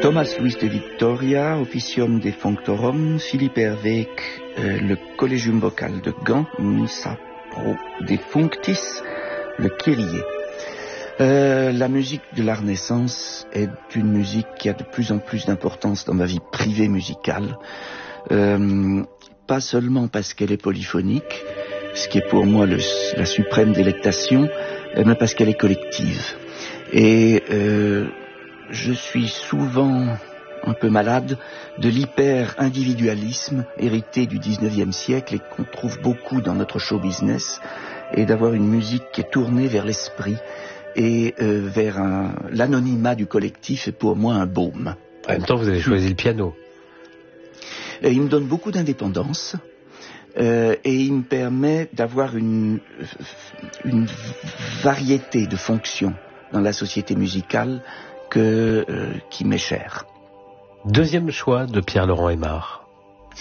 Thomas Luis de Victoria, Officium Defunctorum, Philippe Hervé, le Collegium Vocal de Gand, Missa Pro Defunctis, le Kyrie. La musique de la Renaissance est une musique qui a de plus en plus d'importance dans ma vie privée musicale. Pas seulement parce qu'elle est polyphonique, ce qui est pour moi la suprême délectation, mais parce qu'elle est collective. Et je suis souvent un peu malade de l'hyper-individualisme hérité du 19e siècle et qu'on trouve beaucoup dans notre show business, et d'avoir une musique qui est tournée vers l'esprit et vers l'anonymat du collectif est pour moi un baume. En même temps, vous avez choisi le piano. Et il me donne beaucoup d'indépendance et il me permet d'avoir une variété de fonctions dans la société musicale qui m'est chère. Deuxième choix de Pierre-Laurent Aimard.